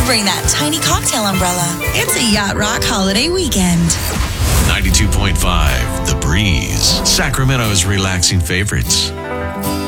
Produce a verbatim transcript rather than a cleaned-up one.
bring that tiny cocktail umbrella. It's a Yacht Rock holiday weekend. ninety-two point five The Breeze, Sacramento's relaxing favorites.